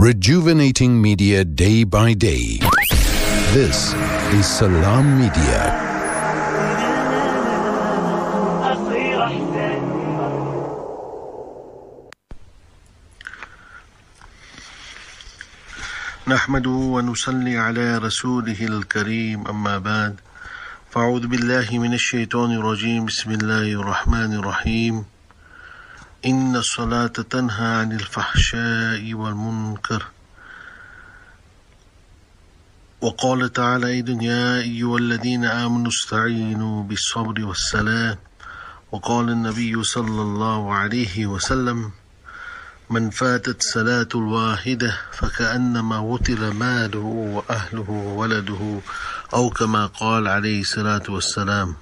Rejuvenating media day by day. This is Salam Media. نحمده ونصلي على رسوله الكريم أما بعد فأعوذ بالله من الشيطان الرجيم بسم الله الرحمن الرحيم إن الصلاة تنهى عن الفحشاء والمنكر وقال تعالى أيضا يا أيها الذين آمنوا استعينوا بالصبر والصلاة وقال النبي صلى الله عليه وسلم من فاتت صلاة الواحدة فكأنما وتر ماله وأهله وولده أو كما قال عليه الصلاة والسلام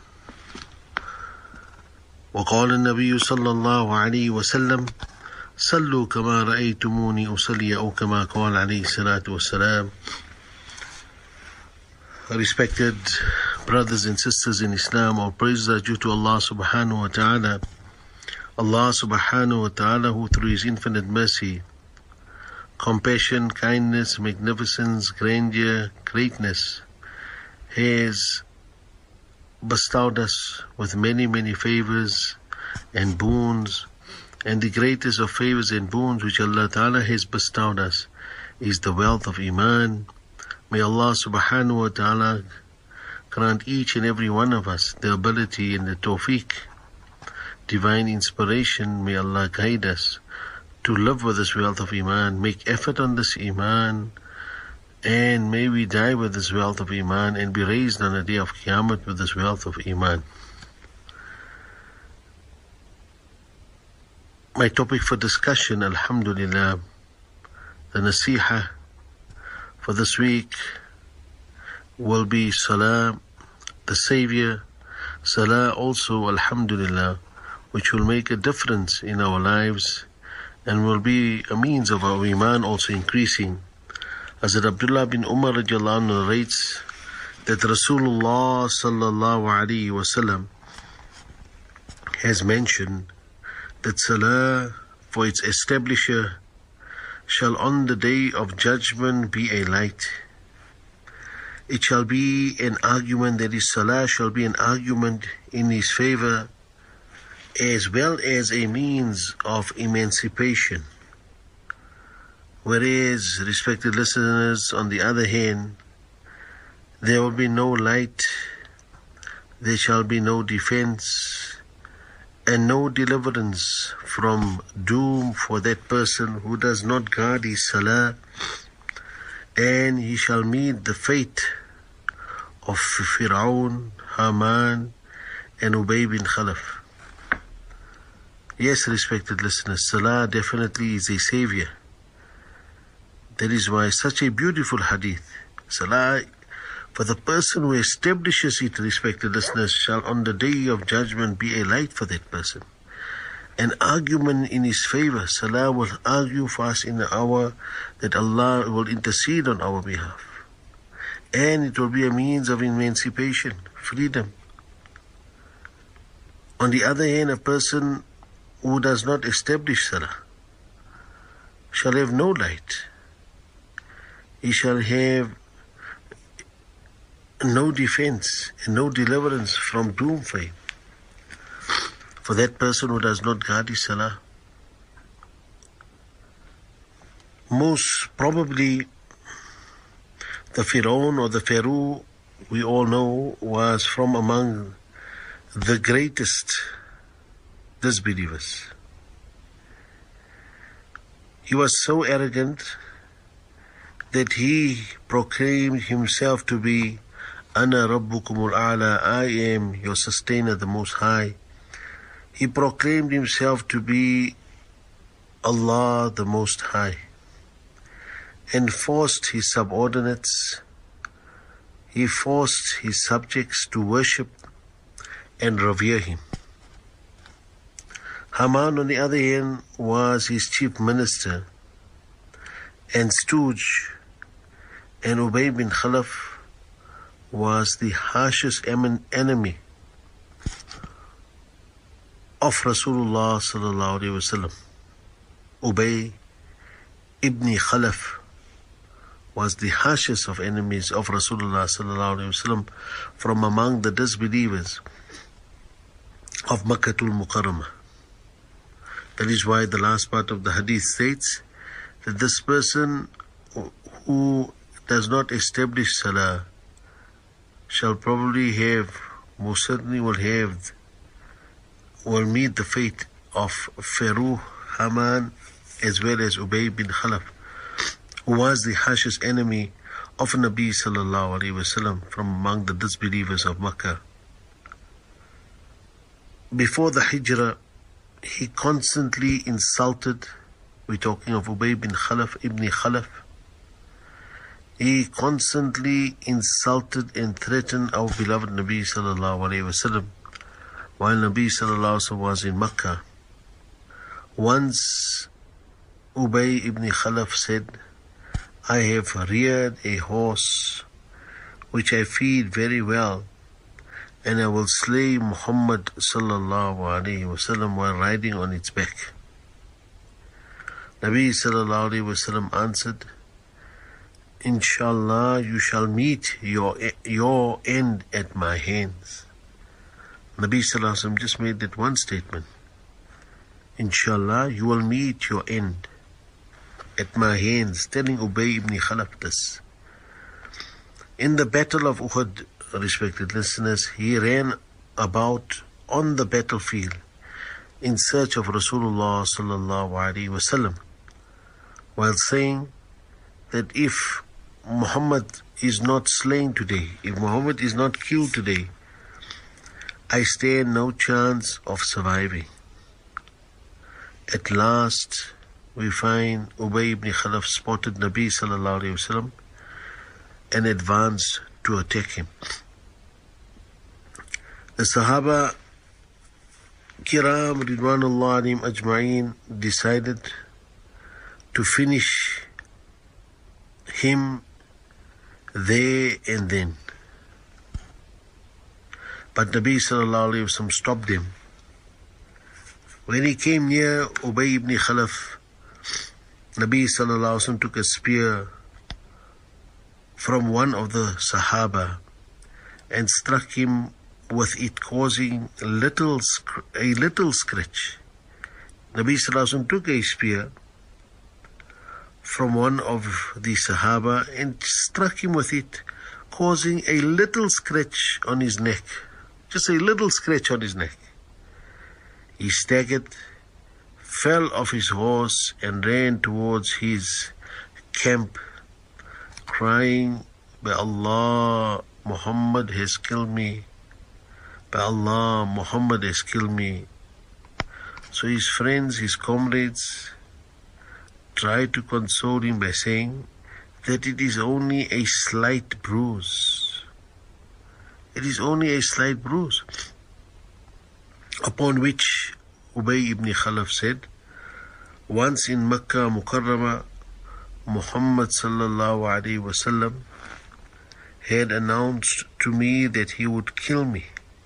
وقال النبي صلى الله عليه وسلم صلوا كما رأيتموني أصلي أو كما قال عليه الصلاة والسلام. Respected brothers and sisters in Islam, all praises are due to Allah subhanahu wa ta'ala. Allah subhanahu wa ta'ala, who through His infinite mercy, compassion, kindness, magnificence, grandeur, greatness, has bestowed us with many, many favors and boons. And the greatest of favors and boons which Allah ta'ala has bestowed us is the wealth of Iman. May Allah subhanahu wa ta'ala grant each and every one of us the ability and the tawfiq, divine inspiration. May Allah guide us to live with this wealth of Iman, make effort on this Iman, and may we die with this wealth of Iman and be raised on the day of Qiyamah with this wealth of Iman. My topic for discussion, alhamdulillah, the nasiha for this week will be Salah, the Savior. Salah also, alhamdulillah, which will make a difference in our lives and will be a means of our Iman also increasing. Hazrat Abdullah bin Umar radiallahu anhu narrates that Rasulullah sallallahu alaihi wasallam has mentioned that Salah for its establisher shall on the day of judgment be a light. It shall be an argument, that is, Salah shall be an argument in his favor as well as a means of emancipation. Whereas, respected listeners, on the other hand, there will be no light, there shall be no defense, and no deliverance from doom for that person who does not guard his Salah, and he shall meet the fate of Fir'aun, Haman, and Ubay bin Khalaf. Yes, respected listeners, Salah definitely is a savior. That is why such a beautiful hadith, Salah, for the person who establishes it, respected listeners, shall on the day of judgment be a light for that person. An argument in his favor. Salah will argue for us in the hour that Allah will intercede on our behalf. And it will be a means of emancipation, freedom. On the other hand, a person who does not establish Salah shall have no light. He shall have no defense and no deliverance from doom for him. For that person who does not guard his Salah. Most probably, the Fir'aun or the Pharaoh, we all know, was from among the greatest disbelievers. He was so arrogant that he proclaimed himself to be Ana Rabbukumul A'la, I am your sustainer, the Most High. He proclaimed himself to be Allah, the Most High, and forced his subordinates, he forced his subjects to worship and revere him. Haman, on the other hand, was his chief minister and stooge, and Ubay bin Khalaf was the harshest enemy of Rasulullah sallallahu alaihi wasallam. Ubay ibn Khalaf was the harshest of enemies of Rasulullah sallallahu alaihi wasallam from among the disbelievers of Makkatul Mukarramah. That is why the last part of the hadith states that this person who does not establish salah shall probably most certainly will meet the fate of Feruh, Haman, as well as Ubay bin Khalaf, who was the harshest enemy of Nabi sallallahu alaihi wasallam from among the disbelievers of Makkah. Before the Hijrah, he constantly insulted, we're talking of Ubay bin Khalaf, Ibn Khalaf, he constantly insulted and threatened our beloved Nabi sallallahu alaihi wasallam while Nabi sallallahu alaihi wasallam was in Makkah. Once Ubay ibn Khalaf said, I have reared a horse which I feed very well, and I will slay Muhammad sallallahu alaihi wasallam while riding on its back. Nabi sallallahu alaihi wasallam answered, Inshallah, you shall meet your end at my hands. Nabi sallallahu alaihi wasallam just made that one statement. Inshallah, you will meet your end at my hands, telling Ubay ibn Khalaf this. In the battle of Uhud, respected listeners, he ran about on the battlefield in search of Rasulullah sallallahu alaihi wasallam, while saying that if Muhammad is not slain today, if Muhammad is not killed today, I stand no chance of surviving. At last, we find Ubay ibn Khalaf spotted Nabi sallallahu alaihi wasallam and advanced to attack him. The Sahaba Kiram Ridwanullah alayhim ajma'in decided to finish him there and then. But Nabi sallallahu alaihi wasallam stopped them. When he came near Ubay ibn Khalaf, Nabi sallallahu alaihi wasallam took a spear from one of the Sahaba and struck him with it, causing a little scratch. Nabi sallallahu alaihi wasallam took a spear from one of the Sahaba and struck him with it, causing a little scratch on his neck. Just a little scratch on his neck. He staggered, fell off his horse and ran towards his camp, crying, By Allah, Muhammad has killed me. By Allah, Muhammad has killed me. So his friends, his comrades, tried to console him by saying that it is only a slight bruise. It is only a slight bruise. Upon which Ubay ibn Khalaf said, once in Makkah Mukarramah, Muhammad sallallahu alaihi wasallam had announced to me that he would kill me.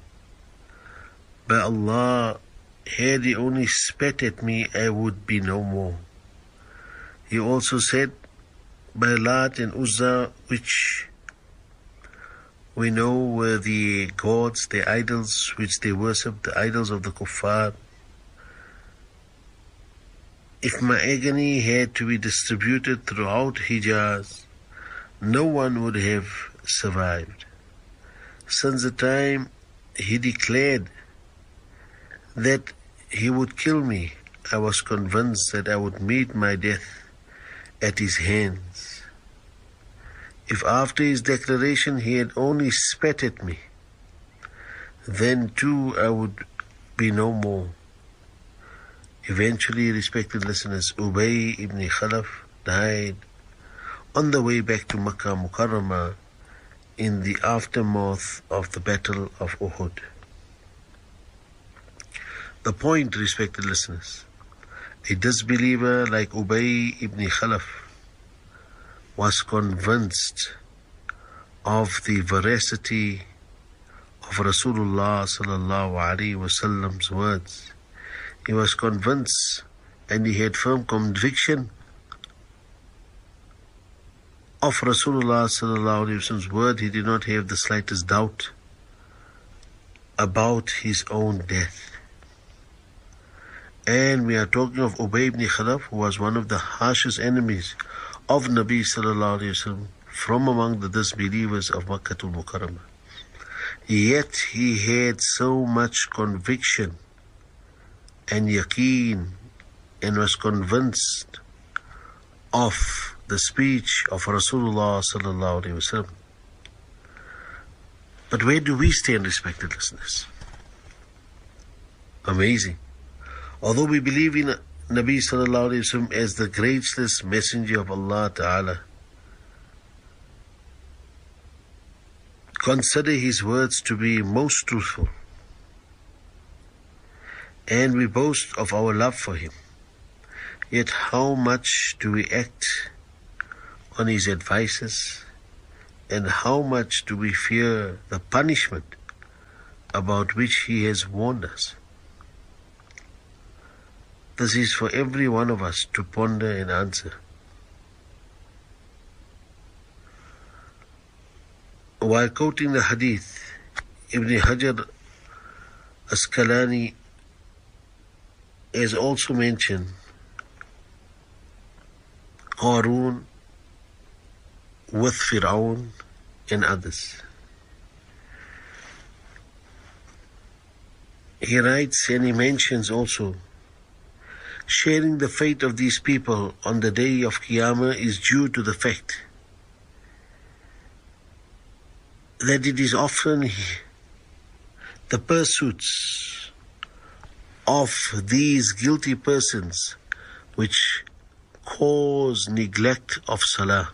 By Allah, had he only spat at me, I would be no more. He also said, by Lat and Uzza, which we know were the gods, the idols which they worshipped, the idols of the kuffar, if my agony had to be distributed throughout Hijaz, no one would have survived. Since the time he declared that he would kill me, I was convinced that I would meet my death at his hands. If after his declaration he had only spat at me, then too I would be no more. Eventually, respected listeners, Ubay ibn Khalaf died on the way back to Makkah Mukarramah in the aftermath of the Battle of Uhud. The point, respected listeners, a disbeliever like Ubay ibn Khalaf was convinced of the veracity of Rasulullah sallallahu alaihi wasallam's words. He was convinced and he had firm conviction of Rasulullah sallallahu alaihi wasallam's word, he did not have the slightest doubt about his own death. And we are talking of Ubay ibn Khalaf, who was one of the harshest enemies of Nabi sallallahu alaihi wasallam, from among the disbelievers of Makkah al-Mukarramah. Yet he had so much conviction and yaqeen, and was convinced of the speech of Rasulullah sallallahu alaihi wasallam. But where do we stand, respected listeners? Amazing. Although we believe in Nabi sallallahu alaihi wasallam as the graceless messenger of Allah Ta'ala, consider his words to be most truthful, and we boast of our love for him, yet how much do we act on his advices, and how much do we fear the punishment about which he has warned us? This is for every one of us to ponder and answer. While quoting the hadith, Ibn Hajar Asqalani has also mentioned Qarun with Fir'aun and others. He writes, and he mentions also, sharing the fate of these people on the day of Qiyamah is due to the fact that it is often the pursuits of these guilty persons which cause neglect of salah.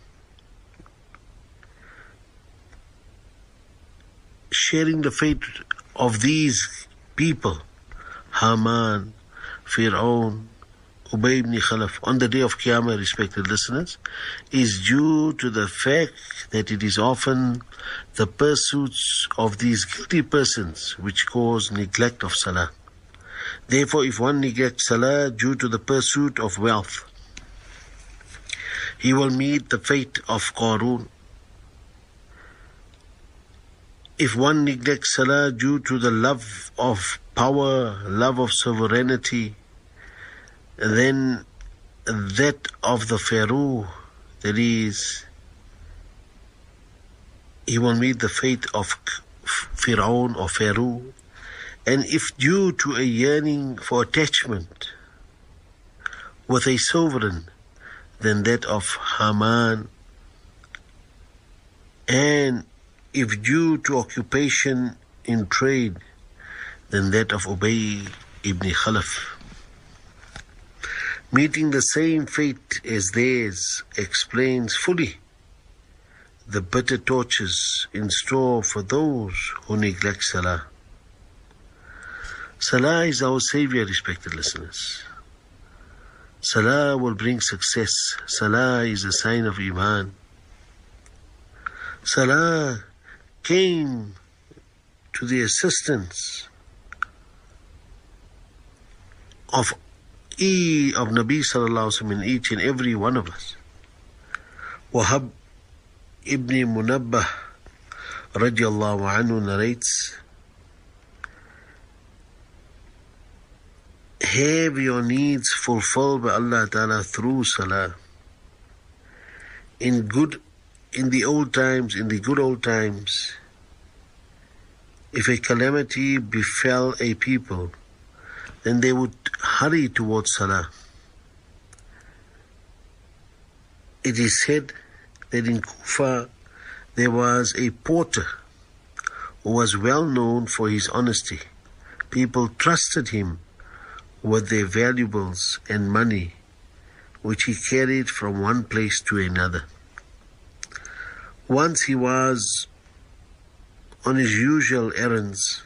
Sharing the fate of these people, Haman, Fir'aun, Ubay ibn Khalaf, on the day of Qiyamah, respected listeners, is due to the fact that it is often the pursuits of these guilty persons which cause neglect of salah. Therefore, if one neglects salah due to the pursuit of wealth, he will meet the fate of Qarun. If one neglects salah due to the love of power, love of sovereignty, then that of the Pharaoh, that is, he will meet the fate of Fir'aun or Pharaoh. And if due to a yearning for attachment with a sovereign, then that of Haman. And if due to occupation in trade, then that of Ubay ibn Khalaf. Meeting the same fate as theirs explains fully the bitter tortures in store for those who neglect salah. Salah is our savior, respected listeners. Salah will bring success. Salah is a sign of Iman. Salah came to the assistance of Nabi sallallahu alaihi wasallam in each and every one of us. Wahab ibn Munabbah radiallahu anhu narrates, have your needs fulfilled by Allah Ta'ala through salah. In the good old times, if a calamity befell a people, then they would hurry towards salah. It is said that in Kufa there was a porter who was well known for his honesty. People trusted him with their valuables and money, which he carried from one place to another. Once he was on his usual errands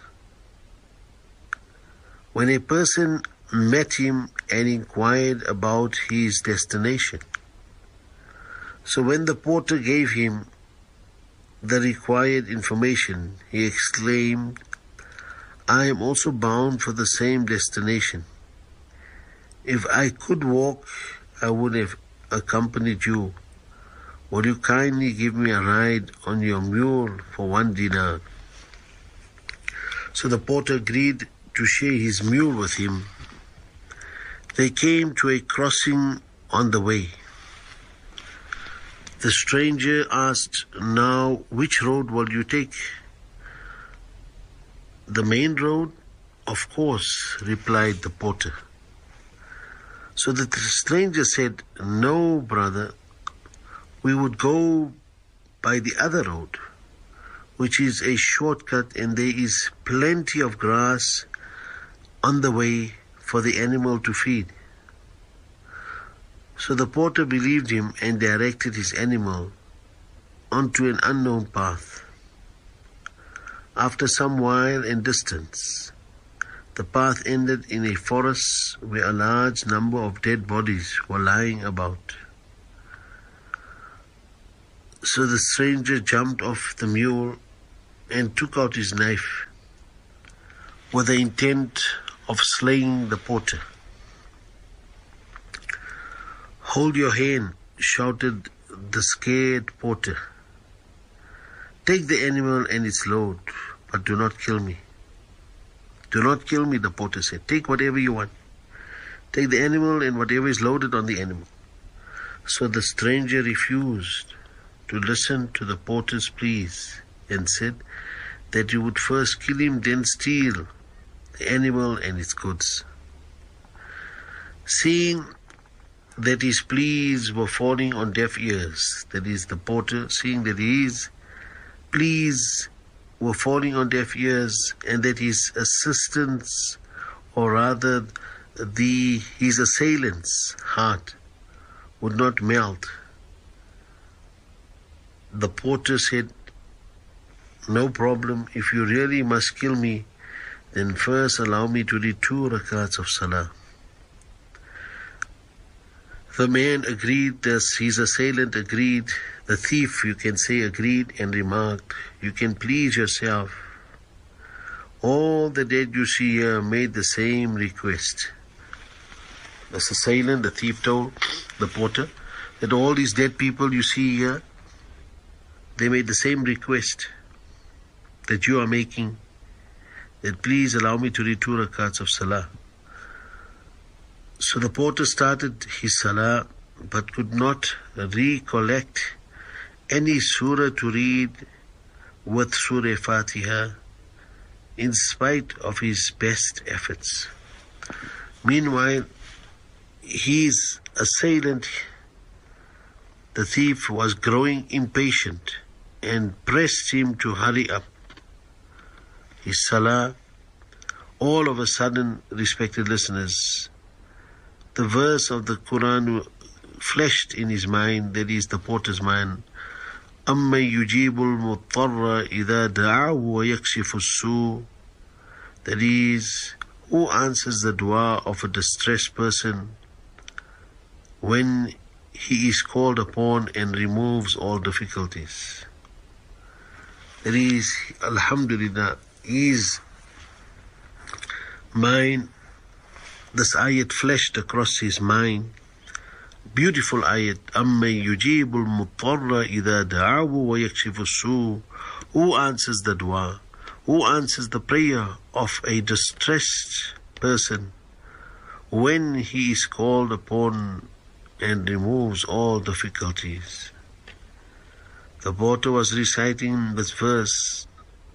when a person met him and inquired about his destination. So when the porter gave him the required information, he exclaimed, I am also bound for the same destination. If I could walk, I would have accompanied you. will you kindly give me a ride on your mule for 1 dinar? So the porter agreed to share his mule with him. They came to a crossing on the way. The stranger asked, "Now, which road will you take?" "The main road?" "Of course," replied the porter. So the stranger said, "No, brother, we would go by the other road, which is a shortcut, and there is plenty of grass on the way for the animal to feed." So the porter believed him and directed his animal onto an unknown path. After some while and distance, the path ended in a forest where a large number of dead bodies were lying about. So the stranger jumped off the mule and took out his knife with the intent of slaying the porter. "Hold your hand," shouted the scared porter. "Take the animal and its load, but do not kill me." "Do not kill me," the porter said. "Take whatever you want. Take the animal and whatever is loaded on the animal." So the stranger refused to listen to the porter's pleas and said that he would first kill him, then steal the animal and its goods. Seeing that his pleas were falling on deaf ears, that is, the porter, seeing that his pleas were falling on deaf ears and that his assistants, or rather his assailant's heart would not melt, the porter said, "No problem, if you really must kill me, then first allow me to read 2 rakats of salah." The man agreed, thus his assailant agreed, the thief, you can say, agreed and remarked, "You can please yourself. All the dead you see here made the same request." The assailant, the thief, told the porter that all these dead people you see here, they made the same request that you are making, that please allow me to read 2 rakats of salah. So the porter started his salah, but could not recollect any surah to read with Surah Fatiha, in spite of his best efforts. Meanwhile, his assailant, the thief, was growing impatient and pressed him to hurry up his salah. All of a sudden, respected listeners, the verse of the Quran flashed in his mind, that is the porter's mind. أَمَّنْ يُجِيبُ الْمُضْطَرَّ إِذَا دَعَاهُ وَيَكْشِفُ السُّوءَ, that is, who answers the dua of a distressed person when he is called upon and removes all difficulties. That is, alhamdulillah, his mind, this ayat flashed across his mind. Beautiful ayat. أَمَّنْ يُجِيبُ الْمُضْطَرَّ إِذَا دَعَاهُ وَيَكْشِفُ السُّوءَ, who answers the dua, who answers the prayer of a distressed person when he is called upon and removes all difficulties. The porter was reciting this verse,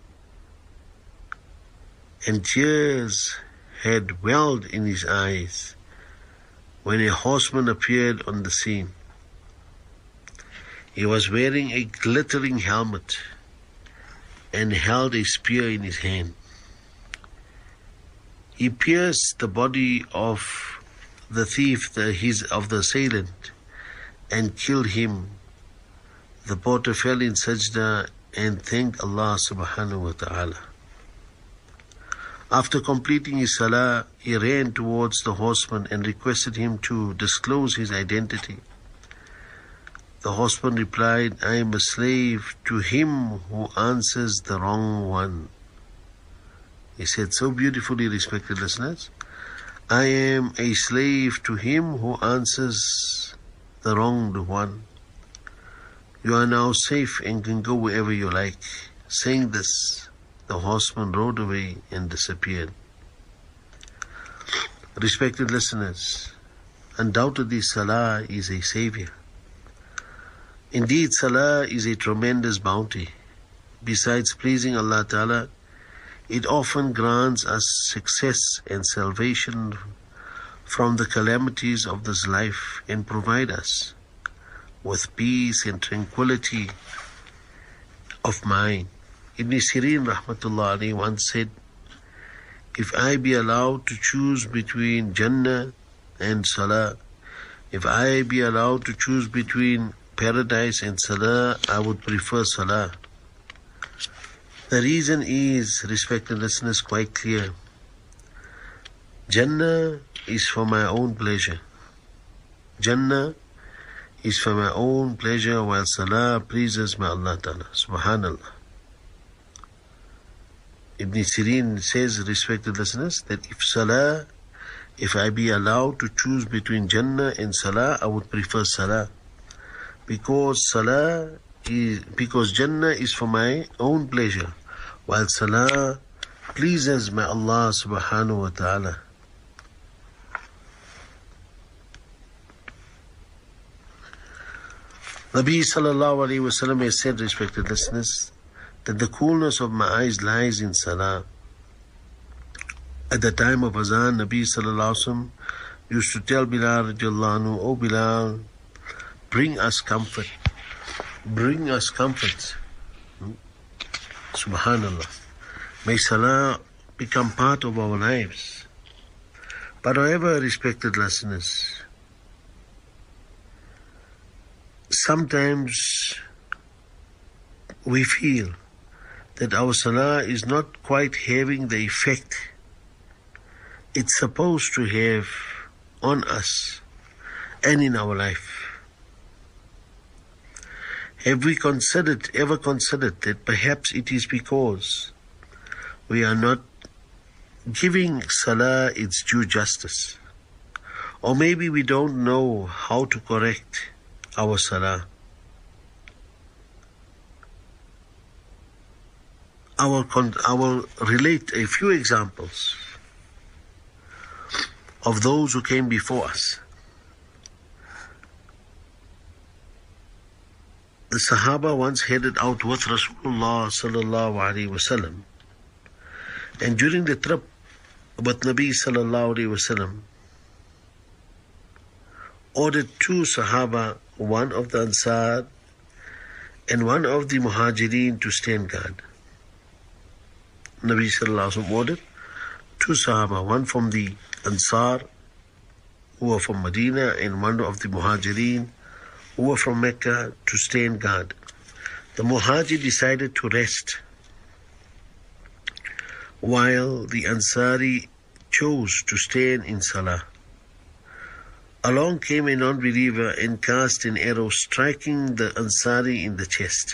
and tears had welled in his eyes when a horseman appeared on the scene. He was wearing a glittering helmet and held a spear in his hand. He pierced the body of the thief, of the assailant, and killed him. The porter fell in sajda and thanked Allah subhanahu wa ta'ala. After completing his salah, he ran towards the horseman and requested him to disclose his identity. The horseman replied, "I am a slave to him who answers the wrong one." He said so beautifully, respected listeners, "I am a slave to him who answers the wronged one." You are now safe and can go wherever you like. Saying this, the horseman rode away and disappeared. Respected listeners, undoubtedly Salah is a savior. Indeed, Salah is a tremendous bounty. Besides pleasing Allah Ta'ala, it often grants us success and salvation from the calamities of this life and provide us with peace and tranquility of mind. Ibn Sirin rahmatullah alayhi once said, if I be allowed to choose between Jannah and Salah, if I be allowed to choose between paradise and Salah, I would prefer Salah. The reason is, respected listeners, quite clear. Jannah is for my own pleasure. Jannah is for my own pleasure, while Salah pleases my Allah Ta'ala. Subhanallah. Ibn Sirin says, respected listeners, that if I be allowed to choose between Jannah and Salah, I would prefer Salah. Because Jannah is for my own pleasure, while Salah pleases my Allah subhanahu wa ta'ala. Nabi sallallahu alayhi wa sallam has said, respected listeners, that the coolness of my eyes lies in Salah. At the time of Azan, Nabi sallallahu alayhi wa sallam used to tell Bilal radiallahu anhu, "O Bilal, bring us comfort. Bring us comfort." Subhanallah. May Salah become part of our lives. But however, respected listeners, sometimes we feel that our Salah is not quite having the effect it's supposed to have on us and in our life. Have we ever considered that perhaps it is because we are not giving Salah its due justice? Or maybe we don't know how to correct our Salah. I will relate a few examples of those who came before us. The Sahaba once headed out with Rasulullah sallallahu alaihi wasallam, and during the trip with Nabi sallallahu alaihi wasallam, ordered two Sahaba, one of the Ansar and one of the Muhajirin, to stand guard. Nabi sallallahu alaihi wasallam ordered two Sahaba, one from the Ansar who were from Medina and one of the Muhajirin who were from Mecca, to stand guard. The Muhajir decided to rest, while the Ansari chose to stand in Salah. Along came a non-believer and cast an arrow, striking the Ansari in the chest.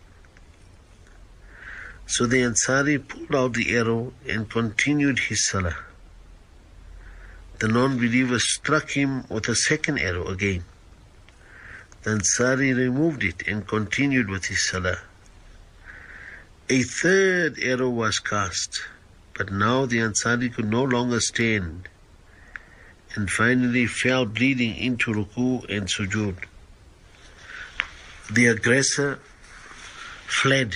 So the Ansari pulled out the arrow and continued his Salah. The non-believer struck him with a second arrow again. The Ansari removed it and continued with his Salah. A third arrow was cast, but now the Ansari could no longer stand and finally fell bleeding into ruku and sujood. The aggressor fled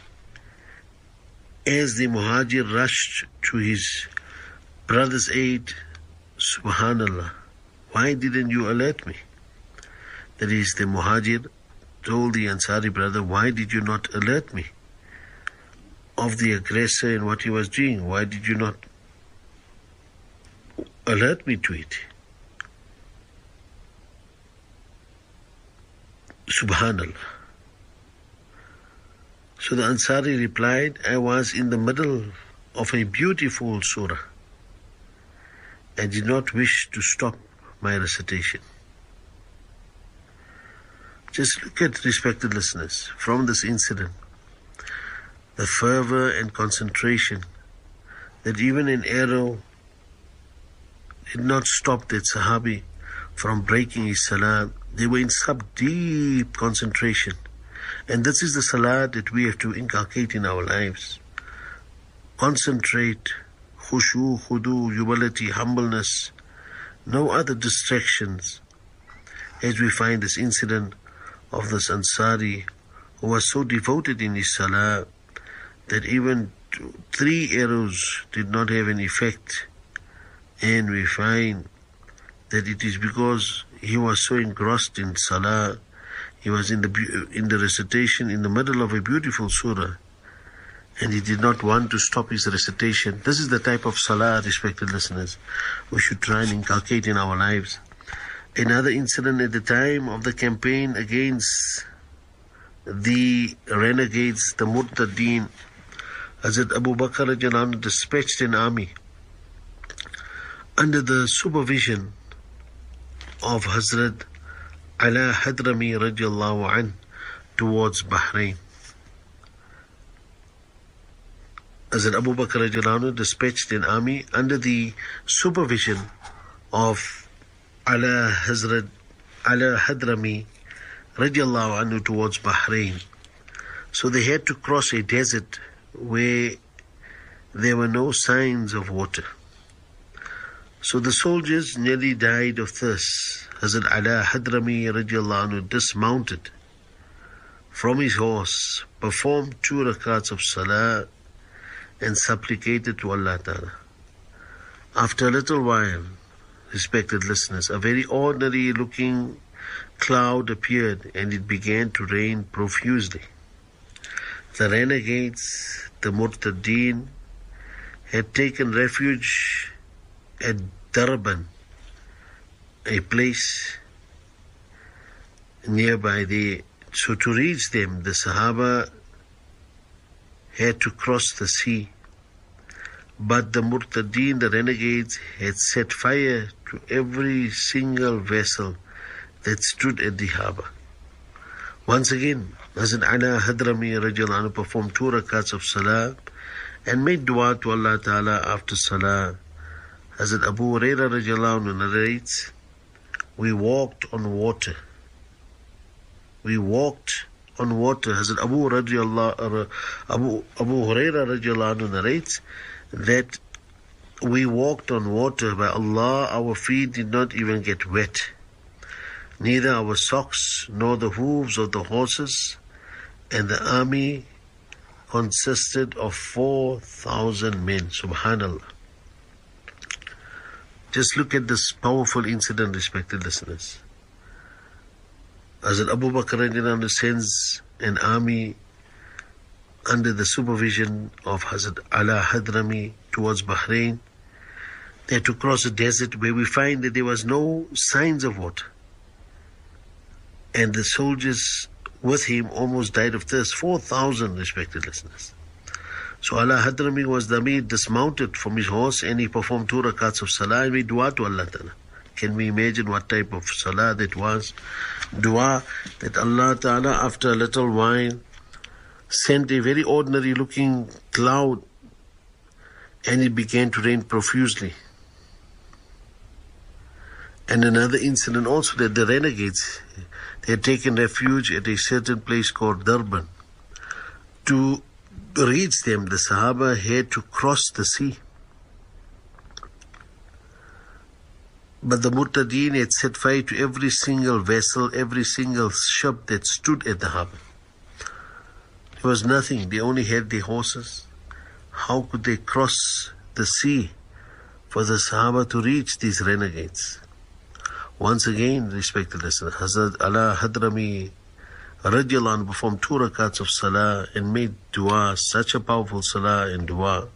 as the Muhajir rushed to his brother's aid. Subhanallah, why didn't you alert me? That is, the Muhajir told the Ansari brother, why did you not alert me of the aggressor and what he was doing? Why did you not alert me to it? Subhanallah. So the Ansari replied, I was in the middle of a beautiful surah. I did not wish to stop my recitation. Just look at, respected listeners, from this incident, the fervor and concentration that even an arrow did not stop that Sahabi from breaking his Salah. They were in deep concentration And this is the salah that we have to inculcate in our lives. Concentrate, khushu, khudu, humility, humbleness, no other distractions. As we find this incident of this Ansari who was so devoted in his salah that even 3 arrows did not have an effect. And we find that it is because he was so engrossed in salah. He was in the recitation in the middle of a beautiful surah, and he did not want to stop his recitation. This is the type of salah, respected listeners, we should try and inculcate in our lives. Another incident at the time of the campaign against the renegades, the Murtadeen, Hazrat Abu Bakr radiallahu anhu dispatched an army under the supervision of Hazrat Ala Hadrami radiallahu anhu towards Bahrain. Hazrat Abu Bakr radiallahu anhu dispatched an army under the supervision of Ala Hadrami radiallahu anhu towards Bahrain. So they had to cross a desert where there were no signs of water. So the soldiers nearly died of thirst. Hazrat Ala Hadrami radiallahu anhu dismounted from his horse, performed 2 rakats of salah, and supplicated to Allah Ta'ala. After a little while, respected listeners, a very ordinary looking cloud appeared and it began to rain profusely. The renegades, the Murtadeen, had taken refuge at Durban, a place nearby there. So to reach them, the Sahaba had to cross the sea. But the Murtadeen, the renegades, had set fire to every single vessel that stood at the harbor. Once again, Hazrat Ala Hadrami radiallahu anhu performed 2 rakats of salah and made dua to Allah Ta'ala after salah. Hazrat Abu Hurairah radiallahu anhu narrates, we walked on water. We walked on water. Hazrat Abu Hurairah radiallahu anhu narrates that we walked on water. By Allah, our feet did not even get wet. Neither our socks nor the hooves of the horses. And the army consisted of 4,000 men. Subhanallah. Just look at this powerful incident, respected listeners. Hazrat Abu Bakr radiallahu anhu sends an army under the supervision of Hazrat Ala Hadrami towards Bahrain. They had to cross a desert where we find that there was no signs of water. And the soldiers with him almost died of thirst. 4,000, respected listeners. So Ala Hadrami was the Amir, dismounted from his horse, and he performed 2 rakats of salah and made dua to Allah Ta'ala. Can we imagine what type of salah that was? Dua that Allah Ta'ala, after a little while, sent a very ordinary looking cloud and it began to rain profusely. And another incident also, that the renegades, they had taken refuge at a certain place called Durban. To reach them, the Sahaba had to cross the sea. But the Murtadeen had set fire to every single vessel, every single ship that stood at the harbor. There was nothing. They only had their horses. How could they cross the sea for the Sahaba to reach these renegades? Once again, respected listeners, Hazrat Ala Hadrami radiallahu anhu performed 2 rakats of salah and made dua, such a powerful salah and dua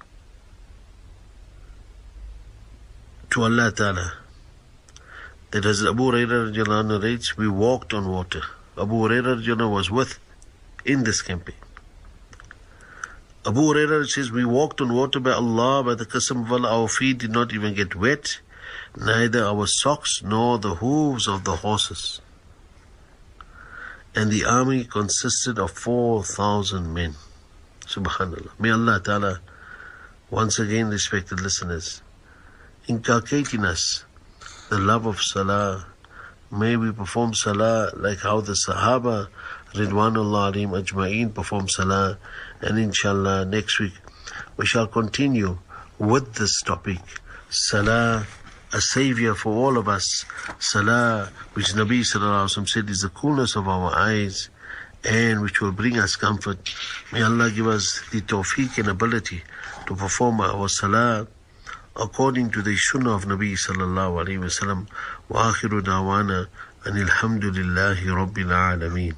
to Allah Ta'ala, that Hazrat Abu Hurairah radiallahu anhu narrates, we walked on water. Abu Hurairah radiallahu anhu was with in this campaign. Abu Hurairah says, we walked on water. By Allah, by the qasam of Allah, our feet did not even get wet, neither our socks nor the hooves of the horses. And the army consisted of 4,000 men. Subhanallah. May Allah Ta'ala, once again, respected listeners, inculcate in us the love of salah. May we perform salah like how the Sahaba Ridwanullah alayhim ajma'een, perform salah, and inshallah next week we shall continue with this topic, salah, a savior for all of us, salah, which Nabi sallallahu alaihi wasallam said is the coolness of our eyes and which will bring us comfort. May Allah give us the tawfiq and ability to perform our salah according to the sunnah of Nabi sallallahu alaihi wasallam. Wa akhiru da'wana anil hamdulillahi rabbil alameen.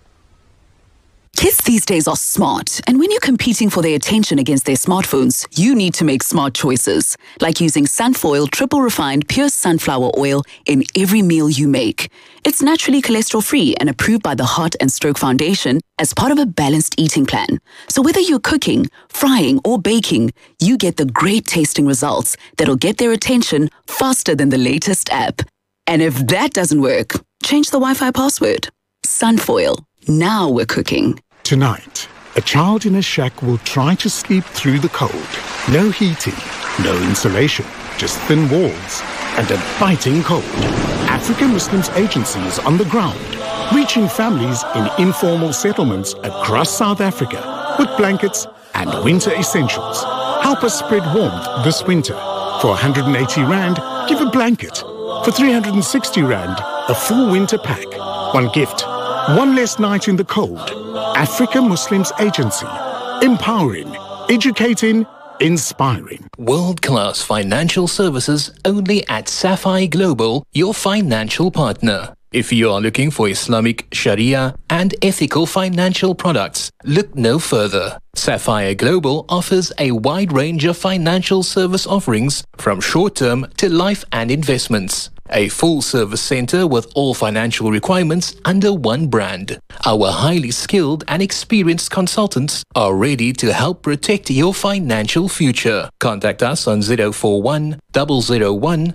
Kids these days are smart, and when you're competing for their attention against their smartphones, you need to make smart choices, like using Sunfoil triple refined pure sunflower oil in every meal you make. It's naturally cholesterol-free and approved by the Heart and Stroke Foundation as part of a balanced eating plan. So whether you're cooking, frying, or baking, you get the great tasting results that'll get their attention faster than the latest app. And if that doesn't work, change the Wi-Fi password. Sunfoil. Now we're cooking. Tonight, a child in a shack will try to sleep through the cold. No heating, no insulation, just thin walls and a biting cold. African Muslims Agency is on the ground, reaching families in informal settlements across South Africa with blankets and winter essentials. Help us spread warmth this winter. For 180 Rand, give a blanket. For 360 Rand, a full winter pack. One gift. One less night in the cold. Africa Muslims Agency. Empowering, educating, inspiring. World-class financial services only at Sapphire Global, your financial partner. If you are looking for Islamic, Sharia and ethical financial products, look no further. Sapphire Global offers a wide range of financial service offerings from short-term to life and investments. A full-service center with all financial requirements under one brand. Our highly skilled and experienced consultants are ready to help protect your financial future. Contact us on 041 001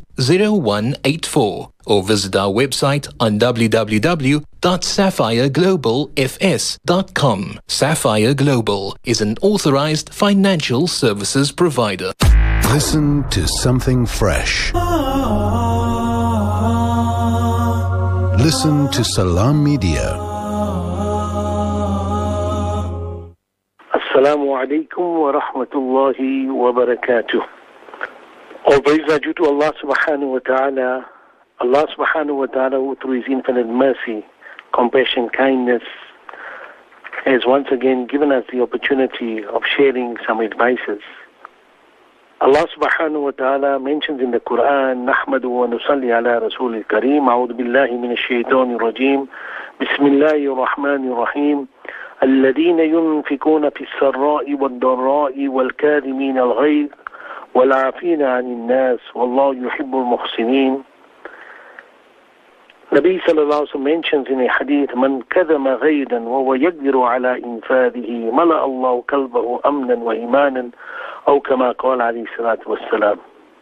0184 or visit our website on www.sapphireglobalfs.com. Sapphire Global is an authorized financial services provider. Listen to something fresh. Listen to Salam Media. Assalamu alaikum wa rahmatullahi wa barakatuh. All praise are due to Allah subhanahu wa ta'ala. Allah subhanahu wa ta'ala, who through His infinite mercy, compassion, kindness, has once again given us the opportunity of sharing some advices. Allah subhanahu wa ta'ala mentions in the Quran, نحمد ونصلي على رسول الكريم أعوذ بالله من الشيطان الرجيم بسم الله الرحمن الرحيم الذين ينفقون في السراء والضراء والكاظمين الغيظ والعافين عن الناس والله يحب المحسنين. Nabi sallallahu alaihi wasallam mentions in a hadith, من كذم غيظا وهو يقدر على إنفاذه ملأ الله قلبه أمنا وإيمانا أو كما قال عليه الصلاة والسلام.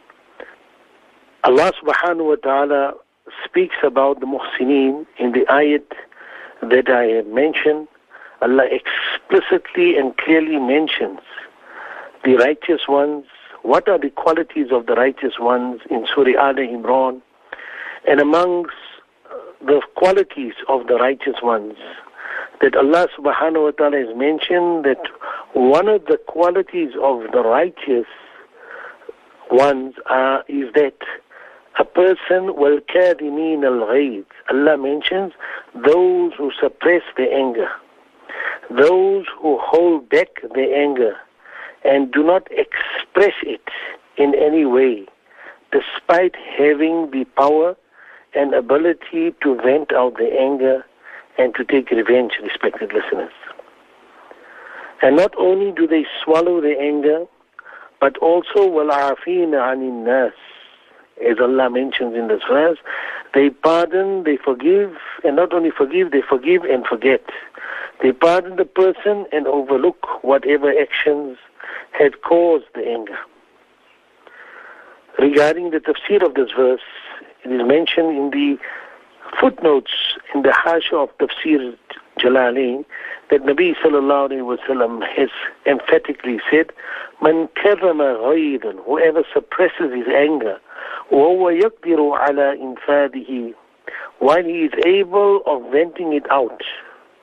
Allah subhanahu wa ta'ala speaks about the muhsineen in the ayat that I have mentioned. Allah explicitly and clearly mentions the righteous ones. What are the qualities of the righteous ones in Surah Al Imran? And amongst the qualities of the righteous ones that Allah subhanahu wa ta'ala has mentioned, that one of the qualities of the righteous ones is that a person will kadhimin al-ghayz. Allah mentions those who suppress their anger, those who hold back their anger and do not express it in any way, despite having the power and ability to vent out their anger and to take revenge, respected listeners. And not only do they swallow their anger, but also وَالْعَافِينَ عَنِ النَّاسِ. As Allah mentions in this verse, they pardon, they forgive, and not only forgive, they forgive and forget. They pardon the person and overlook whatever actions had caused the anger. Regarding the tafsir of this verse, it is mentioned in the footnotes in the Hasha of Tafsir Jalalain that Nabi sallallahu alayhi wa sallam has emphatically said, Man karrama ghaydan, whoever suppresses his anger, وَهُوَ يَقْدِرُ عَلَى إِنْفَادِهِ, while he is able of venting it out,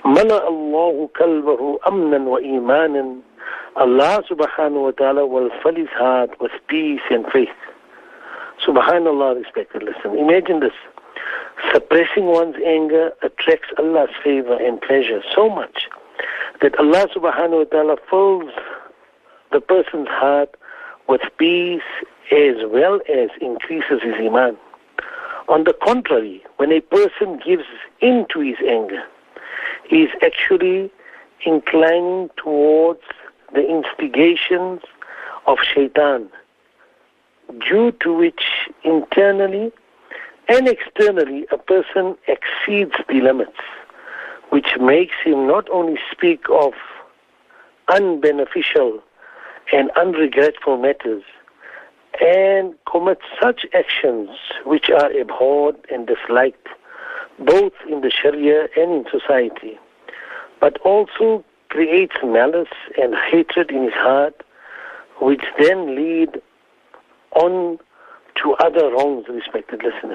مَلَأَ اللَّهُ قَلْبَهُ أَمْنًا وَإِيمَانًا. Allah subhanahu wa ta'ala will fill his heart with peace and faith. Subhanallah, respected listeners. Imagine this. Suppressing one's anger attracts Allah's favor and pleasure so much that Allah subhanahu wa ta'ala fills the person's heart with peace as well as increases his iman. On the contrary, when a person gives in to his anger, he is actually inclining towards the instigations of shaitan, due to which internally and externally a person exceeds the limits, which makes him not only speak of unbeneficial and unregretful matters and commit such actions which are abhorred and disliked both in the Sharia and in society, but also creates malice and hatred in his heart, which then lead on to other wrongs, respected listeners.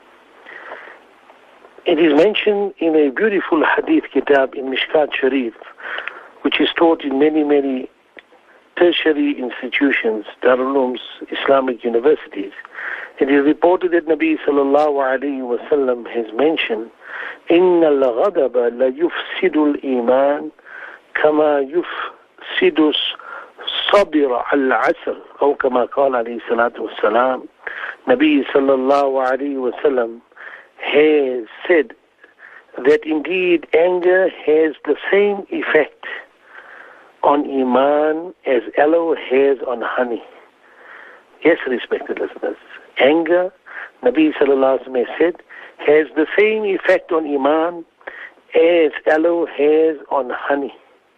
It is mentioned in a beautiful hadith kitab in Mishkat Sharif, which is taught in many, many tertiary institutions, Darul Ulooms, Islamic universities. It is reported that Nabi sallallahu alayhi wa sallam has mentioned, إِنَّ الْغَضَبَ لَيُفْسِدُ الْإِيمَانِ كَمَا يُفْسِدُ الصَّبِرَ الْعَسَلِ أو كما قال عليه الصلاة والسلام. Nabi sallallahu alayhi wa sallam has said that indeed anger has the same effect on iman as aloe has on honey. Yes, respected listeners, anger, Nabi sallallahu alayhi wa sallam has said, has the same effect on iman as aloe has on honey.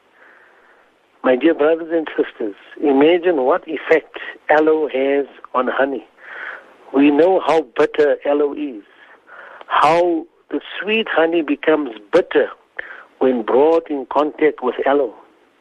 My dear brothers and sisters, imagine what effect aloe has on honey. We know how bitter aloe is, how the sweet honey becomes bitter when brought in contact with aloe.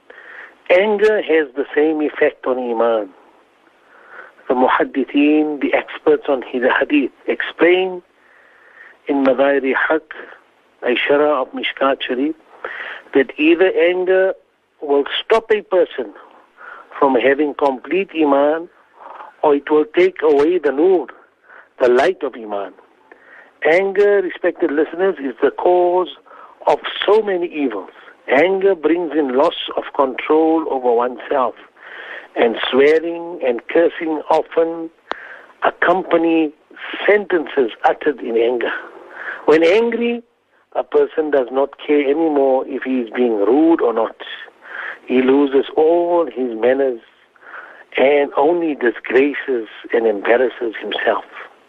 Anger has the same effect on iman. The muhaddithin, the experts on the hadith, explain in Madairi Haq, a shara of Mishkat Sharif, that either anger will stop a person from having complete iman, or it will take away the nur, the light of iman. Anger, respected listeners, is the cause of so many evils. Anger brings in loss of control over oneself, and swearing and cursing often accompany sentences uttered in anger. When angry, a person does not care anymore if he is being rude or not. He loses all his manners and only disgraces and embarrasses himself.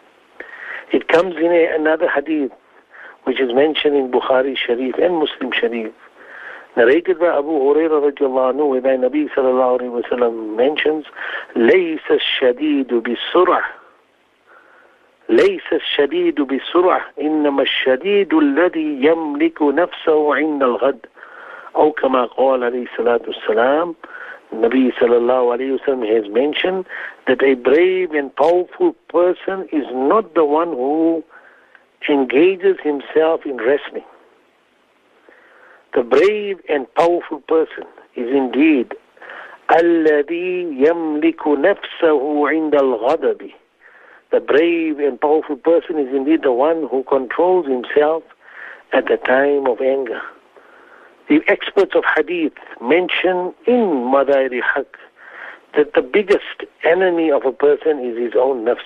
It comes in another hadith, which is mentioned in Bukhari Sharif and Muslim Sharif, narrated by Abu Hurairah radiallahu anhu, whereby Nabi sallallahu alayhi wa sallam mentions, لَيْسَ الشَّدِيدُ بِالسُّرْعَةِ لَيْسَ الشَّدِيدُ بِالسُّرْعَةِ إِنَّمَا الشَّدِيدُ الَّذِي يَمْلِكُ نَفْسَهُ عِنْدَ الْغَدْ أو كما قال عليه الصلاة والسلام. Nabi sallallahu alayhi wa sallam has mentioned that a brave and powerful person is not the one who engages himself in wrestling. The brave and powerful person is indeed الذي يملك نفسه عند الغضب. The brave and powerful person is indeed the one who controls himself at the time of anger. The experts of hadith mention in Madairi Haq that the biggest enemy of a person is his own nafs,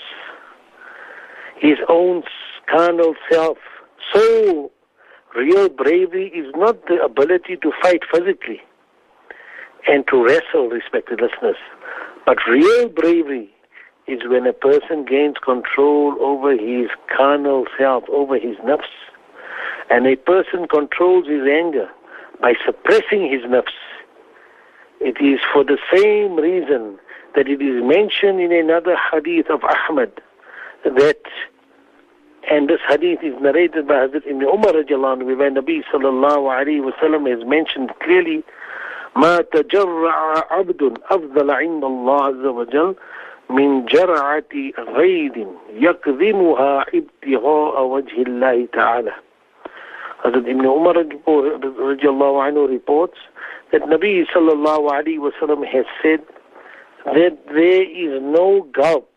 his own carnal self. So real bravery is not the ability to fight physically and to wrestle, respected listeners, but real bravery is when a person gains control over his carnal self, over his nafs, and a person controls his anger by suppressing his nafs. It is for the same reason that it is mentioned in another hadith of Ahmad that, and this hadith is narrated by Hazrat Ibn Umar radiallahu anhu, where Nabi sallallahu alayhi wa sallam has mentioned clearly, ما تجرع عبد أفضل عند الله عز وجل من جرعة غيد يكظمها ابتغاء وجه الله تعالى. Hazrat Ibn Umar radiallahu anhu reports that Nabi sallallahu alaihi wasallam has said that there is no gulp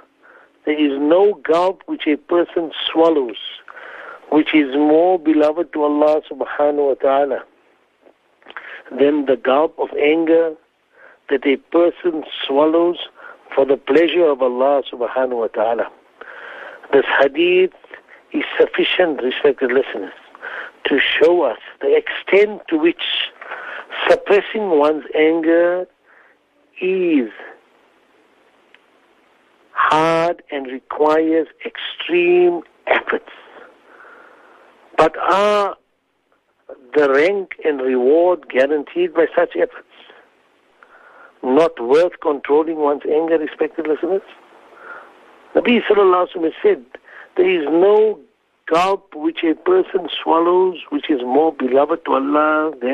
which a person swallows which is more beloved to Allah subhanahu wa ta'ala than the gulp of anger that a person swallows for the pleasure of Allah subhanahu wa ta'ala. This hadith is sufficient, respected listeners, to show us the extent to which suppressing one's anger is hard and requires extreme efforts. But are the rank and reward guaranteed by such efforts not worth controlling one's anger, respected listeners? Nabi sallallahu alaihi wasallam said, there is no gulp which a person swallows which is more beloved to Allah than